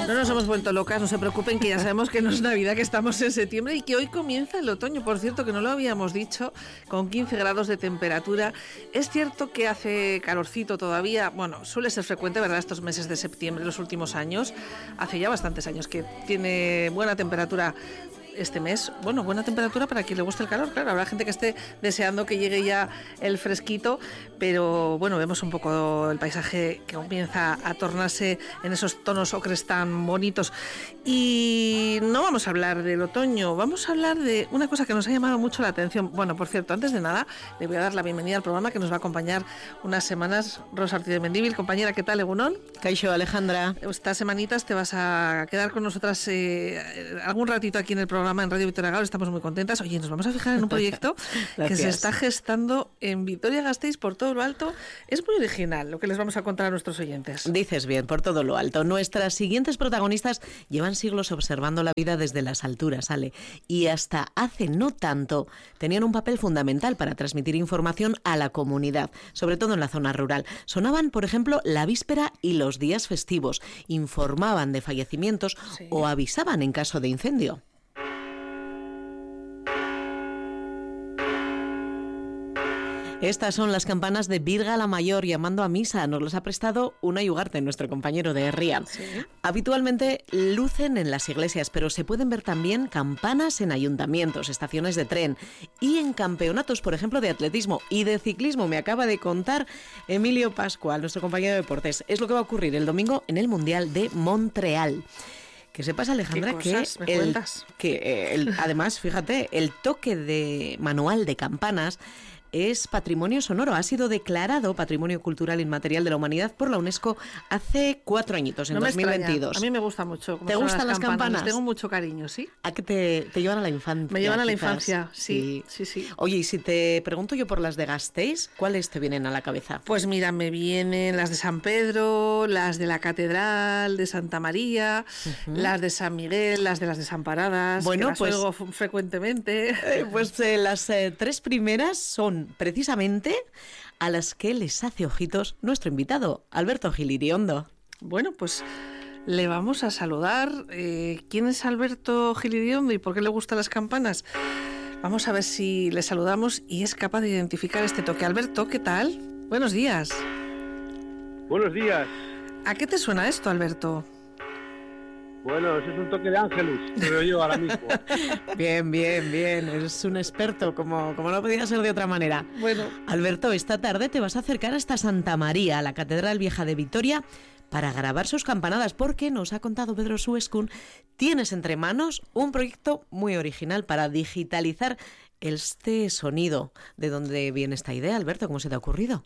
No nos hemos vuelto locas, no se preocupen, que ya sabemos que no es Navidad, que estamos en septiembre y que hoy comienza el otoño, por cierto, que no lo habíamos dicho, con 15 grados de temperatura. Es cierto que hace calorcito todavía, bueno, suele ser frecuente, ¿verdad?, estos meses de septiembre, los últimos años, hace ya bastantes años que tiene buena temperatura este mes. Bueno, buena temperatura para quien le guste el calor, claro, habrá gente que esté deseando que llegue ya el fresquito, pero bueno, vemos un poco el paisaje que comienza a tornarse en esos tonos ocres tan bonitos. Y no vamos a hablar del otoño, vamos a hablar de una cosa que nos ha llamado mucho la atención. Bueno, por cierto, antes de nada, le voy a dar la bienvenida al programa que nos va a acompañar unas semanas, Rosa Ortiz de Mendívil. Compañera, ¿qué tal, Egunon? Kaixo, Alejandra. Estas semanitas te vas a quedar con nosotras algún ratito aquí en el programa en Radio Vitoria-Gasteiz. Estamos muy contentas. Oye, nos vamos a fijar en un proyecto que se está gestando en Vitoria-Gasteiz por todo lo alto. Es muy original lo que les vamos a contar a nuestros oyentes. Dices bien, por todo lo alto. Nuestras siguientes protagonistas llevan siglos observando la vida desde las alturas, Ale, y hasta hace no tanto tenían un papel fundamental para transmitir información a la comunidad, sobre todo en la zona rural. Sonaban, por ejemplo, la víspera y los días festivos, informaban de fallecimientos o avisaban en caso de incendio. Estas son las campanas de Virga la Mayor llamando a misa. Nos las ha prestado Unai Ugarte, nuestro compañero de Herria. Sí. Habitualmente lucen en las iglesias, pero se pueden ver también campanas en ayuntamientos, estaciones de tren y en campeonatos, por ejemplo, de atletismo y de ciclismo. Me acaba de contar Emilio Pascual, nuestro compañero de deportes. Es lo que va a ocurrir el domingo en el Mundial de Montreal. Que sepas, Alejandra, además, fíjate, el toque de manual de campanas es patrimonio sonoro. Ha sido declarado Patrimonio Cultural Inmaterial de la Humanidad por la UNESCO hace 4 añitos, en 2022. Extraña. A mí me gusta mucho. ¿Te gustan las campanas? Tengo mucho cariño, ¿sí? ¿A qué te llevan a la infancia? Me llevan a la quizás? Infancia, sí. Oye, y si te pregunto yo por las de Gasteiz, ¿cuáles te vienen a la cabeza? Pues mira, me vienen las de San Pedro, las de la Catedral de Santa María, las de San Miguel, las de Desamparadas, bueno, que las oigo frecuentemente. Las 3 primeras son precisamente a las que les hace ojitos nuestro invitado, Alberto Gil Iriondo. Bueno, pues le vamos a saludar. ¿Quién es Alberto Gil Iriondo y por qué le gustan las campanas? Vamos a ver si le saludamos y es capaz de identificar este toque. Alberto, ¿qué tal? Buenos días. Buenos días. ¿A qué te suena esto, Alberto? Bueno, ese es un toque de Ángelus, creo yo ahora mismo. Bien. Eres un experto, como no podía ser de otra manera. Bueno, Alberto, esta tarde te vas a acercar hasta Santa María, a la Catedral Vieja de Vitoria, para grabar sus campanadas, porque nos ha contado Pedro Suescun, tienes entre manos un proyecto muy original para digitalizar este sonido. ¿De dónde viene esta idea, Alberto? ¿Cómo se te ha ocurrido?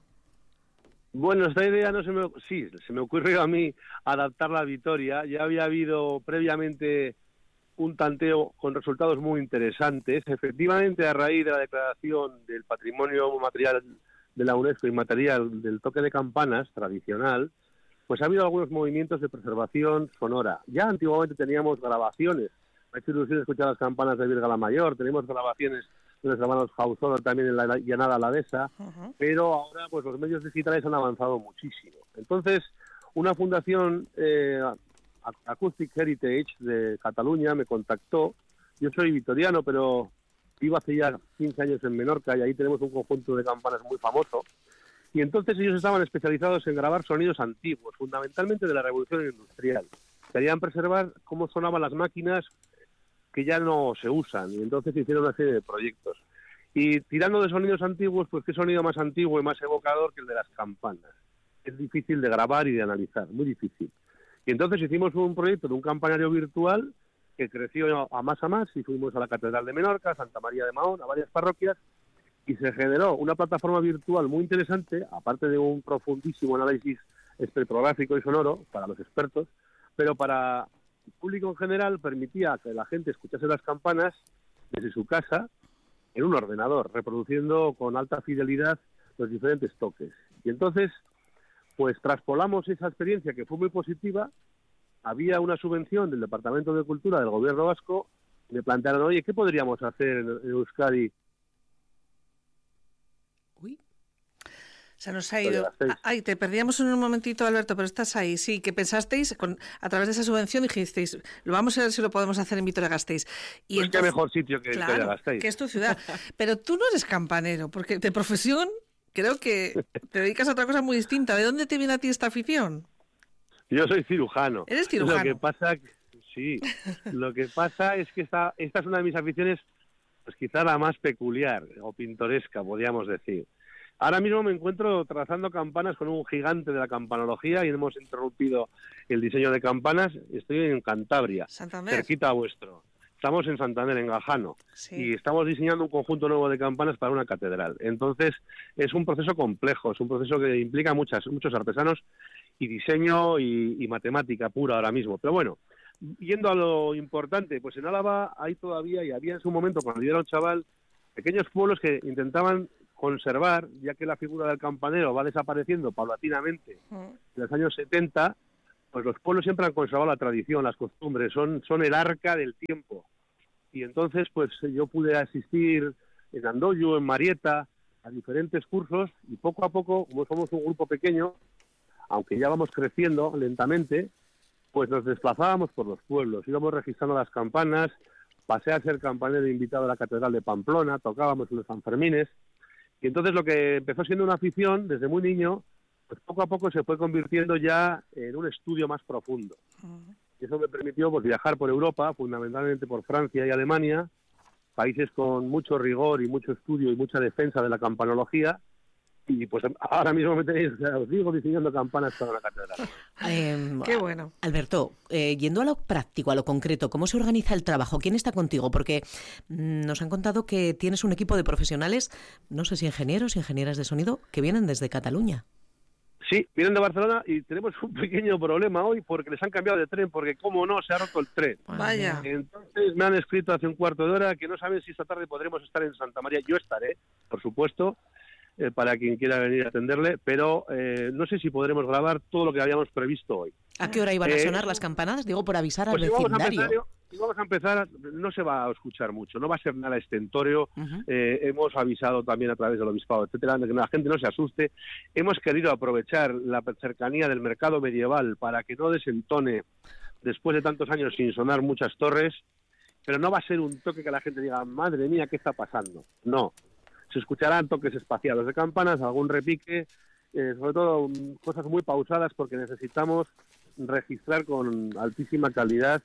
Bueno, esta idea se me ocurrió a mí adaptarla a Vitoria. Ya había habido previamente un tanteo con resultados muy interesantes. Efectivamente, a raíz de la declaración del Patrimonio Material de la UNESCO inmaterial del toque de campanas tradicional, pues ha habido algunos movimientos de preservación sonora. Ya antiguamente teníamos grabaciones. Me ha hecho ilusión escuchar las campanas de Virga la Mayor, tenemos grabaciones de los hermanos Hausolo también en la llanada alavesa, pero ahora pues los medios digitales han avanzado muchísimo. Entonces, una fundación Acoustic Heritage de Cataluña me contactó. Yo soy vitoriano, pero vivo hace ya 15 años en Menorca y ahí tenemos un conjunto de campanas muy famoso. Y entonces ellos estaban especializados en grabar sonidos antiguos, fundamentalmente de la Revolución Industrial. Querían preservar cómo sonaban las máquinas que ya no se usan, y entonces hicieron una serie de proyectos. Y tirando de sonidos antiguos, pues qué sonido más antiguo y más evocador que el de las campanas. Es difícil de grabar y de analizar, muy difícil. Y entonces hicimos un proyecto de un campanario virtual que creció a más y fuimos a la Catedral de Menorca, a Santa María de Mahón, a varias parroquias, y se generó una plataforma virtual muy interesante, aparte de un profundísimo análisis espectrográfico y sonoro para los expertos, pero para el público en general permitía que la gente escuchase las campanas desde su casa en un ordenador, reproduciendo con alta fidelidad los diferentes toques. Y entonces, pues traspolamos esa experiencia que fue muy positiva. Había una subvención del Departamento de Cultura del Gobierno vasco, y me plantearon, oye, ¿qué podríamos hacer en Euskadi? Se nos ha ido. Ay, te perdíamos en un momentito, Alberto, pero estás ahí. Sí, que pensasteis, a través de esa subvención dijisteis, lo vamos a ver si lo podemos hacer en Vitoria-Gasteiz. Y pues entonces, qué mejor sitio que Vitoria-Gasteiz. Que es tu ciudad. Pero tú no eres campanero, porque de profesión creo que te dedicas a otra cosa muy distinta. ¿De dónde te viene a ti esta afición? Yo soy cirujano. ¿Eres cirujano? Lo que pasa es que esta es una de mis aficiones, pues quizá la más peculiar o pintoresca, podríamos decir. Ahora mismo me encuentro trazando campanas con un gigante de la campanología y hemos interrumpido el diseño de campanas. Estoy en Cantabria, Santander, cerquita vuestro. Estamos en Santander, en Gajano, sí. Y estamos diseñando un conjunto nuevo de campanas para una catedral. Entonces, es un proceso complejo, es un proceso que implica muchos artesanos y diseño y matemática pura ahora mismo. Pero bueno, yendo a lo importante, pues en Álava hay todavía, y había en su momento, cuando yo era un chaval, pequeños pueblos que intentaban conservar, ya que la figura del campanero va desapareciendo paulatinamente en los años 70, pues los pueblos siempre han conservado la tradición, las costumbres, son el arca del tiempo. Y entonces, pues yo pude asistir en Andoyu, en Marieta, a diferentes cursos, y poco a poco, como somos un grupo pequeño, aunque ya vamos creciendo lentamente, pues nos desplazábamos por los pueblos, íbamos registrando las campanas, pasé a ser campanero invitado a la Catedral de Pamplona, tocábamos en los Sanfermines, y entonces lo que empezó siendo una afición desde muy niño, pues poco a poco se fue convirtiendo ya en un estudio más profundo. Y eso me permitió pues viajar por Europa, fundamentalmente por Francia y Alemania, países con mucho rigor y mucho estudio y mucha defensa de la campanología. Y pues ahora mismo me tenéis, os digo, diseñando campanas para la catedral. Qué bueno. Alberto, yendo a lo práctico, a lo concreto, ¿cómo se organiza el trabajo? ¿Quién está contigo? Porque nos han contado que tienes un equipo de profesionales, no sé si ingenieros, ingenieras de sonido, que vienen desde Cataluña. Sí, vienen de Barcelona y tenemos un pequeño problema hoy porque les han cambiado de tren, porque como no, se ha roto el tren. Vaya. Entonces me han escrito hace un cuarto de hora que no saben si esta tarde podremos estar en Santa María. Yo estaré, por supuesto, para quien quiera venir a atenderle, pero no sé si podremos grabar todo lo que habíamos previsto hoy. ¿A qué hora iban a sonar las campanas? Digo, por avisar al vecindario. Vamos a empezar, no se va a escuchar mucho, no va a ser nada estentorio. Hemos avisado también a través del obispado, etcétera, de que la gente no se asuste. Hemos querido aprovechar la cercanía del mercado medieval para que no desentone después de tantos años sin sonar muchas torres, pero no va a ser un toque que la gente diga, madre mía, ¿qué está pasando? No, se escucharán toques espaciados de campanas, algún repique, sobre todo cosas muy pausadas porque necesitamos registrar con altísima calidad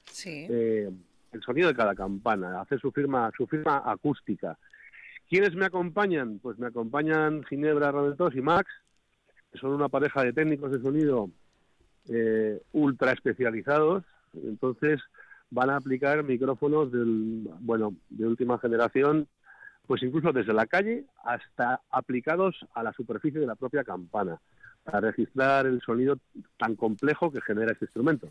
el sonido de cada campana, hacer su firma acústica. ¿Quiénes me acompañan? Pues me acompañan Ginebra Raventós y Max, que son una pareja de técnicos de sonido ultra especializados. Entonces van a aplicar micrófonos de última generación, pues incluso desde la calle hasta aplicados a la superficie de la propia campana, para registrar el sonido tan complejo que genera este instrumento.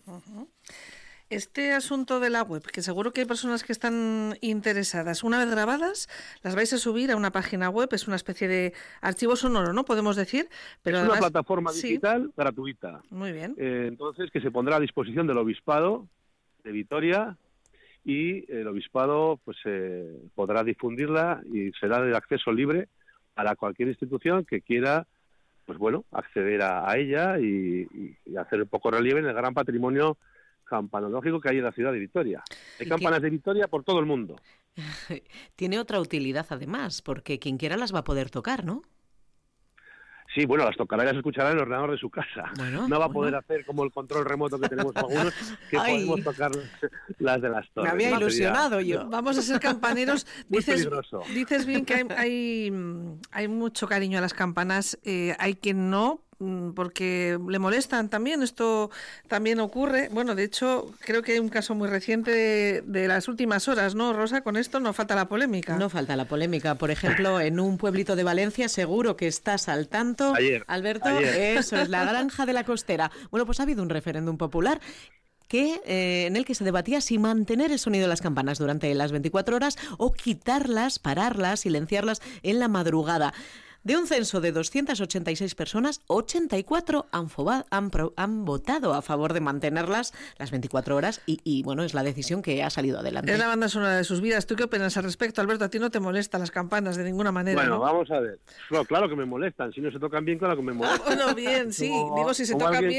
Este asunto de la web, que seguro que hay personas que están interesadas, una vez grabadas, las vais a subir a una página web, es una especie de archivo sonoro, ¿no? Podemos decir. Pero es además, una plataforma digital gratuita. Muy bien. Entonces, que se pondrá a disposición del Obispado de Vitoria, y el Obispado pues podrá difundirla y será de acceso libre para cualquier institución que quiera pues bueno, acceder a ella y hacer un poco relieve en el gran patrimonio campanológico que hay en la ciudad de Vitoria. Hay campanas de Vitoria por todo el mundo. Tiene otra utilidad además, porque quien quiera las va a poder tocar, ¿no? Sí, bueno, las tocará y las escuchará en el ordenador de su casa. No va a poder hacer como el control remoto que tenemos algunos, que podemos tocar las de las torres. Me había ilusionado yo. Vamos a ser campaneros. Peligroso. Dices bien que hay mucho cariño a las campanas. Hay quien no, porque le molestan también. Esto también ocurre. Bueno, de hecho, creo que hay un caso muy reciente de las últimas horas, ¿no, Rosa? Con esto no falta la polémica. No falta la polémica. Por ejemplo, en un pueblito de Valencia, seguro que estás al tanto, Alberto. Eso es, la Granja de la Costera. Bueno, pues ha habido un referéndum popular en el que se debatía si mantener el sonido de las campanas durante las 24 horas o quitarlas, pararlas, silenciarlas en la madrugada. De un censo de 286 personas, 84 han votado a favor de mantenerlas las 24 horas y bueno, es la decisión que ha salido adelante. Es la banda sonora de sus vidas. ¿Tú qué opinas al respecto, Alberto? ¿A ti no te molestan las campanas de ninguna manera? Bueno, ¿no? Vamos a ver. No, claro que me molestan. Si no se tocan bien, claro que me molestan. Bueno, bien, sí. Digo, si se tocan alguien bien...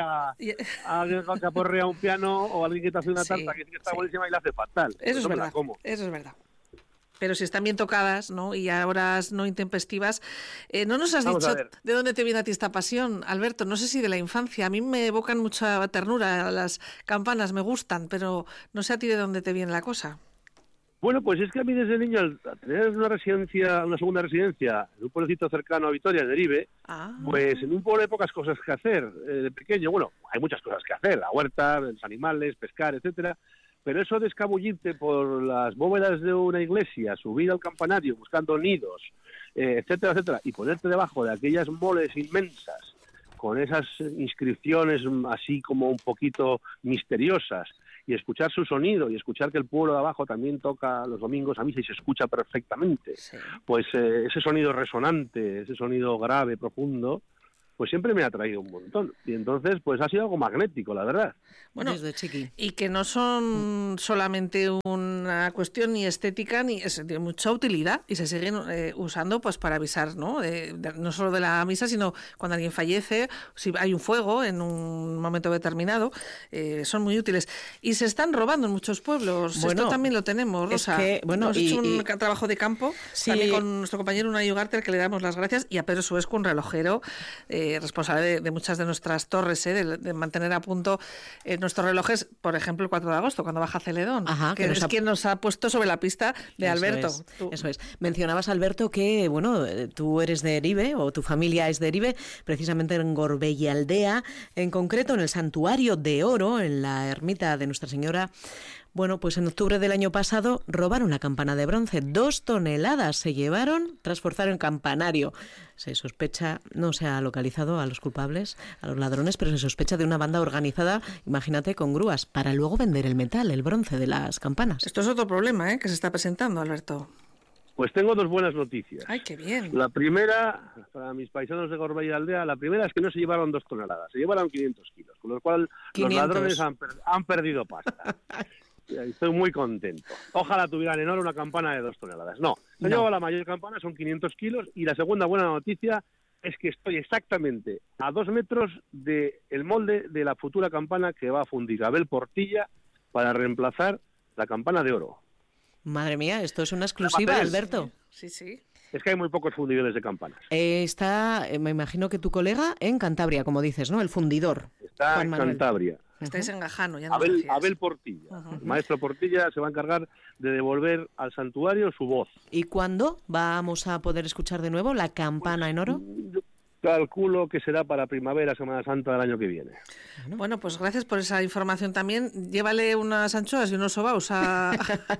alguien que aporrea un piano o alguien que te hace una Sí, tarta que está buenísima y la hace fatal. Eso es me la verdad. como. Eso es verdad. Pero si están bien tocadas, ¿no? Y a horas no intempestivas, no nos has dicho de dónde te viene a ti esta pasión, Alberto. No sé si de la infancia. A mí me evocan mucha ternura las campanas, me gustan, pero no sé a ti de dónde te viene la cosa. Bueno, pues es que a mí desde niño, al tener una segunda residencia en un pueblecito cercano a Vitoria, en Eribe, pues en un pueblo hay pocas cosas que hacer. De pequeño, bueno, hay muchas cosas que hacer, la huerta, los animales, pescar, etcétera. Pero eso de escabullirte por las bóvedas de una iglesia, subir al campanario buscando nidos, etcétera, etcétera, y ponerte debajo de aquellas moles inmensas, con esas inscripciones así como un poquito misteriosas, y escuchar su sonido, y escuchar que el pueblo de abajo también toca los domingos a misa y se escucha perfectamente, pues ese sonido resonante, ese sonido grave, profundo, pues siempre me ha atraído un montón. Y entonces, pues ha sido algo magnético, la verdad. Bueno, desde chiqui. Y que no son solamente una cuestión ni estética, ni es de mucha utilidad, y se siguen usando pues para avisar, ¿no? No solo de la misa, sino cuando alguien fallece, si hay un fuego en un momento determinado, son muy útiles. Y se están robando en muchos pueblos. Bueno, esto también lo tenemos, Rosa. Es que, bueno, hemos hecho un trabajo de campo, sí, también con nuestro compañero Unai Ugarte, al que le damos las gracias, y a Pedro Suesco, un relojero, responsable de muchas de nuestras torres, de mantener a punto nuestros relojes, por ejemplo, el 4 de agosto, cuando baja Celedón, que es quien nos ha puesto sobre la pista de Alberto. Eso es. Mencionabas, Alberto, que bueno, tú eres de Eribe, o tu familia es de Eribe, precisamente en Gorbeialdea, en concreto en el Santuario de Oro, en la ermita de Nuestra Señora. Bueno, pues en octubre del año pasado robaron la campana de bronce. 2 toneladas se llevaron tras forzar el campanario. Se sospecha, no se ha localizado a los culpables, a los ladrones, pero se sospecha de una banda organizada, imagínate, con grúas, para luego vender el metal, el bronce de las campanas. Esto es otro problema, que se está presentando, Alberto. Pues tengo 2 buenas noticias. ¡Ay, qué bien! La primera, para mis paisanos de Gorbeialdea, la primera es que no se llevaron 2 toneladas, se llevaron 500 kilos, con lo cual 500. Los ladrones han perdido pasta. Estoy muy contento. Ojalá tuvieran en Oro una campana de 2 toneladas. No, se lleva la mayor campana, son 500 kilos, y la segunda buena noticia es que estoy exactamente a 2 metros del molde de la futura campana que va a fundir Abel Portilla para reemplazar la campana de oro. Madre mía, esto es una exclusiva, Alberto. Sí, sí. Es que hay muy pocos fundidores de campanas. Está, me imagino que tu colega en Cantabria, como dices, ¿no? El fundidor. Está en Cantabria. Estáis en Gajano, ya Abel Portilla. El maestro Portilla se va a encargar de devolver al santuario su voz. ¿Y cuándo vamos a poder escuchar de nuevo la campana en oro? Yo calculo que será para primavera, Semana Santa del año que viene. Bueno, pues gracias por esa información también. Llévale unas anchoas y unos sobaos a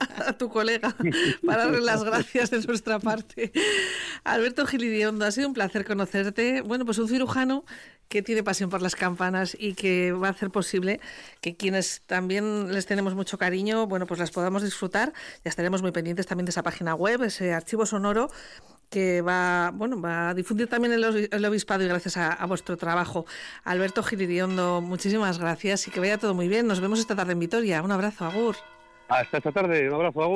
tu colega para darle las gracias de nuestra parte. Alberto Gilidiondo, ha sido un placer conocerte. Bueno, pues un cirujano que tiene pasión por las campanas y que va a hacer posible que quienes también les tenemos mucho cariño, bueno, pues las podamos disfrutar. Ya estaremos muy pendientes también de esa página web, ese archivo sonoro que va a difundir también el obispado, y gracias a vuestro trabajo. Alberto Gilidiondo, muchísimas gracias y que vaya todo muy bien. Nos vemos esta tarde en Vitoria. Un abrazo, agur. Hasta esta tarde, un abrazo, agur.